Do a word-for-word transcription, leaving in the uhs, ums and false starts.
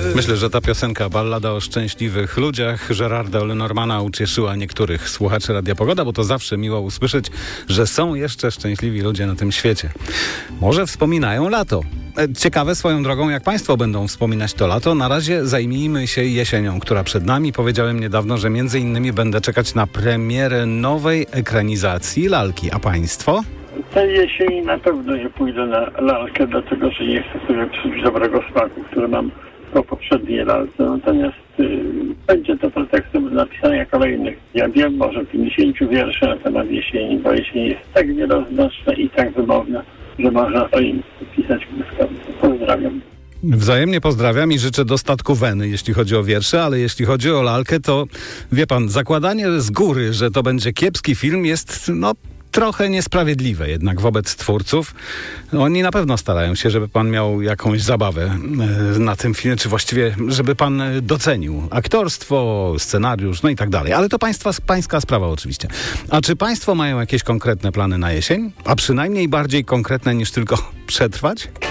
Myślę, że ta piosenka Ballada o szczęśliwych ludziach Gerarda Lenormana ucieszyła niektórych słuchaczy Radia Pogoda, bo to zawsze miło usłyszeć, że są jeszcze szczęśliwi ludzie na tym świecie. Może wspominają lato. Ciekawe swoją drogą, jak państwo będą wspominać to lato. Na razie zajmijmy się jesienią, która przed nami. Powiedziałem niedawno, że między innymi będę czekać na premierę nowej ekranizacji Lalki. A państwo? Tej jesieni na pewno nie pójdę na Lalkę, dlatego że nie chcę sobie psuć dobrego smaku, który mam po poprzedniej Lalce. Natomiast y, będzie to pretekstem do napisania kolejnych, ja wiem, może pięćdziesięciu wierszy na temat jesieni, bo jesień jest tak wieloznoczna i tak wymowna, że można o nim pisać błyskawicznie. Pozdrawiam. Wzajemnie pozdrawiam i życzę dostatku weny, jeśli chodzi o wiersze, ale jeśli chodzi o Lalkę, to wie pan, zakładanie z góry, że to będzie kiepski film jest, no, trochę niesprawiedliwe jednak wobec twórców. Oni na pewno starają się, żeby pan miał jakąś zabawę na tym filmie, czy właściwie, żeby pan docenił aktorstwo, scenariusz, no i tak dalej. Ale to państwa, pańska sprawa oczywiście. A czy państwo mają jakieś konkretne plany na jesień? A przynajmniej bardziej konkretne niż tylko przetrwać?